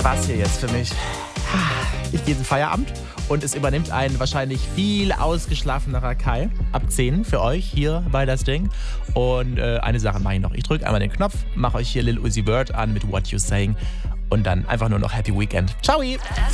Das war's hier jetzt für mich. Ich gehe in den Feierabend und es übernimmt ein wahrscheinlich viel ausgeschlafenerer Kai ab 10 für euch hier bei Das Ding. Und eine Sache mache ich noch. Ich drücke einmal den Knopf, mache euch hier Lil Uzi Vert an mit What You Saying und dann einfach nur noch Happy Weekend. Ciao!